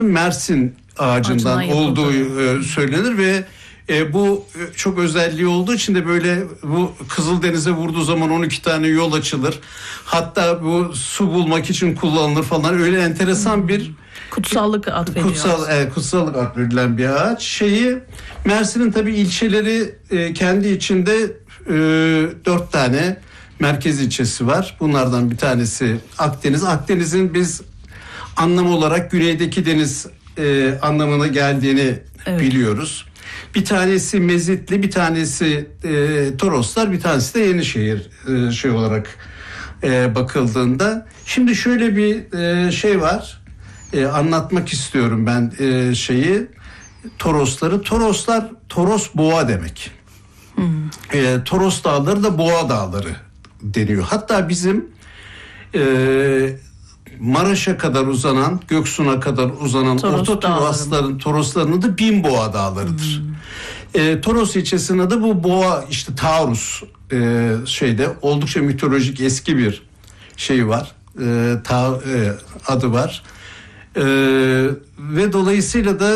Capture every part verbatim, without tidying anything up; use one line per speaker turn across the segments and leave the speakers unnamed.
Mersin ağacından
Ağacından
olduğu
yapıldı.
e, söylenir ve e, bu e, çok özelliği olduğu için de böyle bu Kızıldeniz'e vurduğu zaman on iki tane yol açılır. Hatta bu su bulmak için kullanılır falan, öyle enteresan hmm. bir
kutsallık atfediyor.
Kutsal, e, kutsallık atfedilen bir ağaç. Şeyi, Mersin'in tabii ilçeleri e, kendi içinde e, dört tane merkez ilçesi var. Bunlardan bir tanesi Akdeniz. Akdeniz'in biz anlam olarak güneydeki deniz e, anlamına geldiğini evet. biliyoruz. Bir tanesi Mezitli, bir tanesi e, Toroslar, bir tanesi de Yenişehir e, şey olarak e, bakıldığında. Şimdi şöyle bir e, şey var. E, anlatmak istiyorum ben e, şeyi, Torosları. Toroslar, Toros boğa demek. Hmm. E, Toros dağları da boğa dağları deniyor. Hatta bizim e, Maraş'a kadar uzanan, Göksu'na kadar uzanan
Toros
Orta Torosların, Torosların adı Binboğa dağlarıdır. Hmm. E, Toros ilçesinin adı bu boğa, işte Taurus e, şeyde oldukça mitolojik eski bir şey var. E, ta, e, adı var. E, ve dolayısıyla da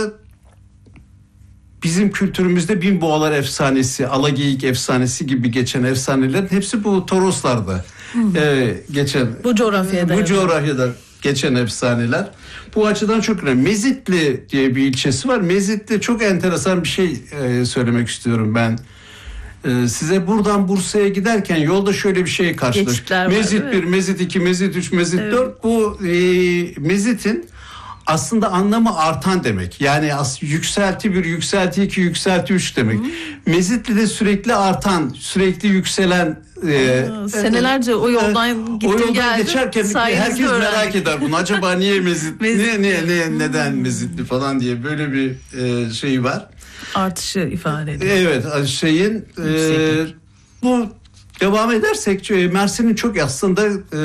bizim kültürümüzde Binboğalar efsanesi, Alageyik efsanesi gibi geçen efsanelerin hepsi bu Toroslarda hmm. e, geçen.
Bu coğrafyada.
Bu coğrafyada geçen efsaneler. Bu açıdan çok önemli. Mezitli diye bir ilçesi var. Mezitli çok enteresan bir şey e, söylemek istiyorum ben. E, size buradan Bursa'ya giderken yolda şöyle bir şey karşılaştık. Mezit bir, Mezit iki, Mezit üç, Mezit evet. dört. Bu e, Mezit'in aslında anlamı artan demek. Yani as, yükselti bir, yükselti iki, yükselti üç demek. Hmm. Mezitli'de sürekli artan, sürekli yükselen. E,
Aa, senelerce e, o yoldan gittim
o yoldan
geldim.
geçerken herkes merak eder bunu. Acaba niye Mezitli, Mezitli. niye, niye, niye, neden hmm. Mezitli falan diye böyle bir e, şey var.
Artışı ifade ediyor.
Evet, şeyin e, bu devam edersek Mersin'in çok aslında e,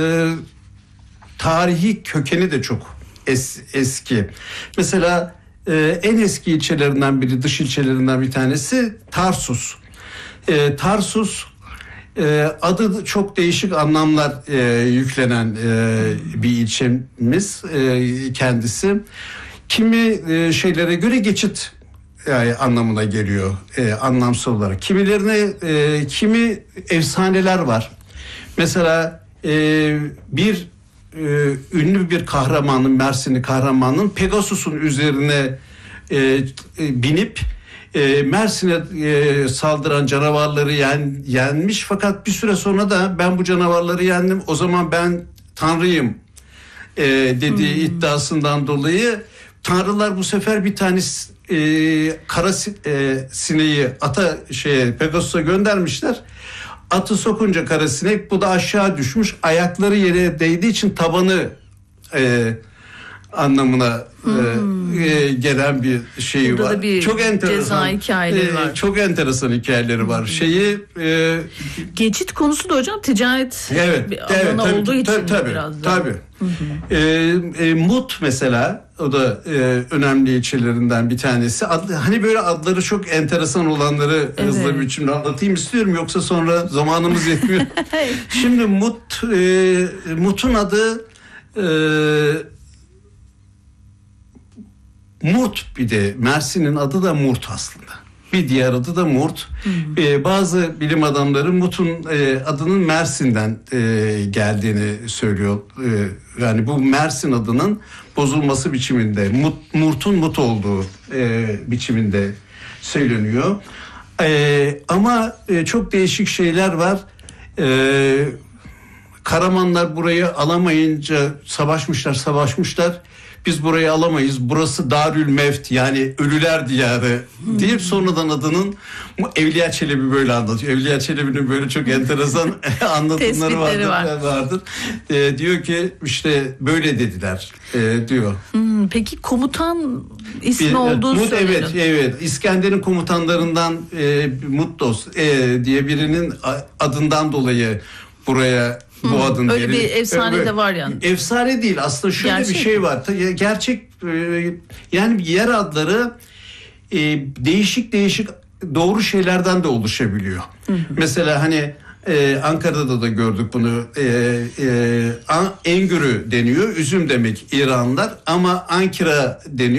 tarihi kökeni de çok Es, eski. Mesela e, en eski ilçelerinden biri, dış ilçelerinden bir tanesi Tarsus. E, Tarsus e, adı çok değişik anlamlar e, yüklenen e, bir ilçemiz e, kendisi. Kimi e, şeylere göre geçit yani anlamına geliyor e, anlamsal olarak. Kimilerine e, kimi efsaneler var. Mesela e, bir Ee, ünlü bir kahramanın, Mersinli kahramanın Pegasus'un üzerine e, e, binip e, Mersin'e e, saldıran canavarları yen, yenmiş. Fakat bir süre sonra da ben bu canavarları yendim, o zaman ben tanrıyım e, dediği hmm. iddiasından dolayı tanrılar bu sefer bir tane e, kara e, sineği ata şeye Pegasus'a göndermişler. Atı sokunca karasinek, bu da aşağı düşmüş, ayakları yere değdiği için tabanı e, anlamına hmm. e, gelen bir şey
burada
var.
Bir
çok enteresan
ceza hikayeleri
e,
var.
Çok enteresan hikayeleri var. Hmm. Şeyi e,
geçit konusu da hocam ticaret
evet,
bir
evet,
alana
tabii,
olduğu için
tabii,
biraz
tabii, tabii. E, e, Mut mesela, o da e, önemli ilçelerinden bir tanesi. Ad, hani böyle adları çok enteresan olanları evet. hızlı bir biçimde anlatayım istiyorum, yoksa sonra zamanımız yetmiyor. Şimdi Mut, e, Mut'un adı e, Murt, bir de Mersin'in adı da Murt aslında. Bir diğer adı da Murt. Ee, bazı bilim adamları Mut'un e, adının Mersin'den e, geldiğini söylüyor. E, yani bu Mersin adının bozulması biçiminde, Mut, Murt'un Mut olduğu e, biçiminde söyleniyor. E, ama e, çok değişik şeyler var. E, Karamanlar burayı alamayınca savaşmışlar, savaşmışlar. Biz burayı alamayız, burası Darül Mevt, yani ölüler diyarı deyip hmm. sonradan adının, Evliya Çelebi böyle anlatıyor. Evliya Çelebi'nin böyle çok enteresan anlatımları vardır. Var. vardır. E, diyor ki işte böyle dediler e, diyor.
Hmm, peki komutan ismi bir, olduğu
Mut,
söyleniyor.
Evet, evet. İskender'in komutanlarından e, Muttos e, diye birinin adından dolayı buraya bu hmm, adın
öyle
geri,
bir efsane
öyle,
de var yani.
Efsane değil aslında, şöyle gerçek bir şey mi? var. Gerçek e, yani yer adları e, değişik değişik doğru şeylerden de oluşabiliyor. Hı hı. Mesela hani Ee, Ankara'da da gördük bunu. Ee, e, Engürü deniyor. Üzüm demek İranlılar ama Ankara deniyor.